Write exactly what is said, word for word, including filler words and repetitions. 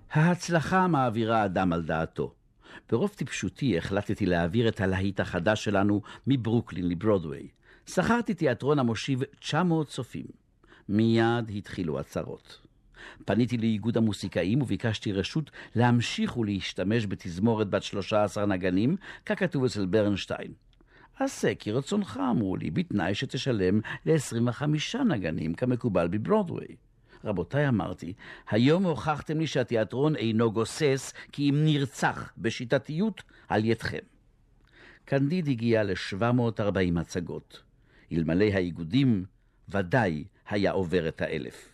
ההצלחה מעבירה אדם על דעתו. ברוב טיפשותי החלטתי להעביר את הלהיט החדש שלנו מברוקלין לברודווי. שכרתי תיאטרון המושיב תשע מאות צופים. מיד התחילו הצרות. פניתי לאיגוד המוסיקאים וביקשתי רשות להמשיך ולהשתמש בתזמורת בת שלושה עשר נגנים, ככתוב אצל ברנשטיין. עשה כרצונך, אמרו לי, בתנאי שתשלם ל-עשרים וחמישה נגנים כמקובל בברודווי. רבותיי, אמרתי, היום הוכחתם לי שהתיאטרון אינו גוסס, כי אם נרצח בשיטתיות על ידכם. קנדיד הגיע ל-שבע מאות וארבעים הצגות. אלמלא האיגודים, ודאי היה עובר את האלף.